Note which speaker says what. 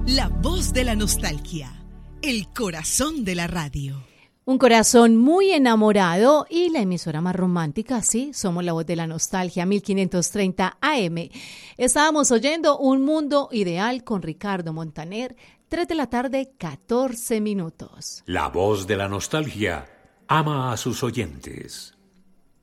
Speaker 1: La voz de la nostalgia, el corazón de la radio.
Speaker 2: Un corazón muy enamorado y la emisora más romántica, sí, somos la voz de la nostalgia, 1530 AM. Estábamos oyendo Un Mundo Ideal con Ricardo Montaner, 3 de la tarde, 14 minutos.
Speaker 3: La voz de la nostalgia ama a sus oyentes.